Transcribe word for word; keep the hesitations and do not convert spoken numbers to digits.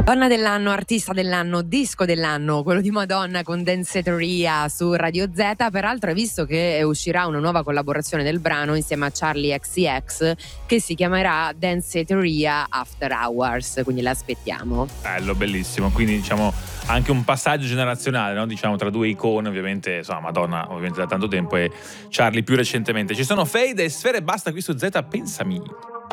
Donna dell'anno, artista dell'anno, disco dell'anno, quello di Madonna con Danceteria su Radio Z. Peraltro hai visto che uscirà una nuova collaborazione del brano insieme a Charlie X C X che si chiamerà Danceteria After Hours, quindi l'aspettiamo. Bello, bellissimo, quindi diciamo anche un passaggio generazionale, no? Diciamo tra due icone, ovviamente, insomma, Madonna ovviamente da tanto tempo e Charlie più recentemente. Ci sono Fade e Sfere Basta qui su Z, pensami.